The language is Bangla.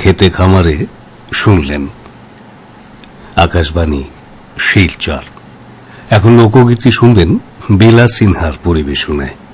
খেতে খামারে শুনলেন। আকাশবাণী শিলচর। এখন লোকগীতি শুনবেন বেলা সিনহার পরিবেশনায়।